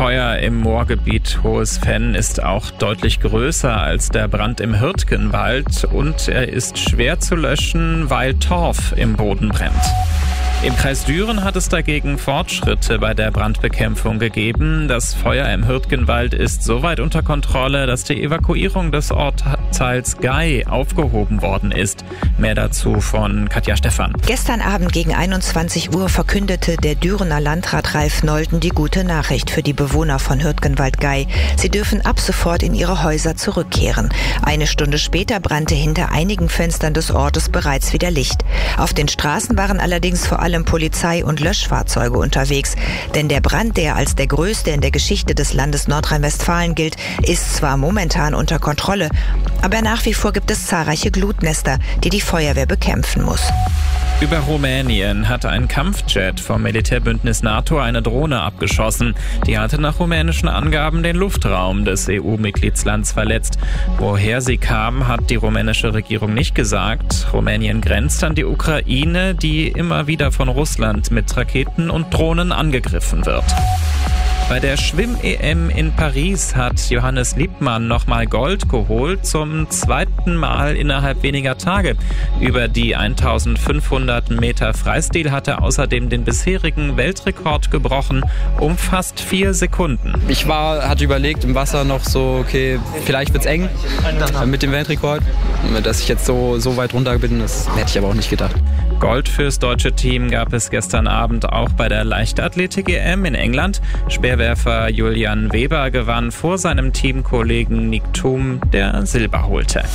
Feuer im Moorgebiet Hohes Venn ist auch deutlich größer als der Brand im Hürtgenwald und er ist schwer zu löschen, weil Torf im Boden brennt. Im Kreis Düren hat es dagegen Fortschritte bei der Brandbekämpfung gegeben. Das Feuer im Hürtgenwald ist so weit unter Kontrolle, dass die Evakuierung des Ortsteils Gay aufgehoben worden ist. Mehr dazu von Katja Stephan. Gestern Abend gegen 21 Uhr verkündete der Dürener Landrat Ralf Nolten die gute Nachricht für die Bewohner von Hürtgenwald-Gay. Sie dürfen ab sofort in ihre Häuser zurückkehren. Eine Stunde später brannte hinter einigen Fenstern des Ortes bereits wieder Licht. Auf den Straßen waren allerdings vor allem Polizei- und Löschfahrzeuge unterwegs. Denn der Brand, der als der größte in der Geschichte des Landes Nordrhein-Westfalen gilt, ist zwar momentan unter Kontrolle, aber nach wie vor gibt es zahlreiche Glutnester, die die Feuerwehr bekämpfen muss. Über Rumänien hat ein Kampfjet vom Militärbündnis NATO eine Drohne abgeschossen. Die hatte nach rumänischen Angaben den Luftraum des EU-Mitgliedslands verletzt. Woher sie kam, hat die rumänische Regierung nicht gesagt. Rumänien grenzt an die Ukraine, die immer wieder von Russland mit Raketen und Drohnen angegriffen wird. Bei der Schwimm-EM in Paris hat Johannes Liebmann nochmal Gold geholt, zum zweiten Mal innerhalb weniger Tage. Über die 1500 Meter Freistil hat er außerdem den bisherigen Weltrekord gebrochen um fast 4 Sekunden. Ich hatte überlegt im Wasser noch so, okay, vielleicht wird's eng mit dem Weltrekord. Dass ich jetzt so weit runter bin, das hätte ich aber auch nicht gedacht. Gold fürs deutsche Team gab es gestern Abend auch bei der Leichtathletik-EM in England. Speerwerfer Julian Weber gewann vor seinem Teamkollegen Nick Thum, der Silber holte. 1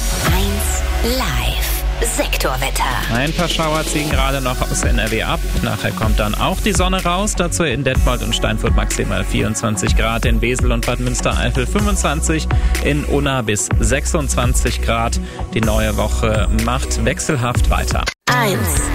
Live Sektorwetter. Ein paar Schauer ziehen gerade noch aus NRW ab. Nachher kommt dann auch die Sonne raus. Dazu in Detmold und Steinfurt maximal 24 Grad, in Wesel und Bad Münstereifel 25, in Unna bis 26 Grad. Die neue Woche macht wechselhaft weiter. 1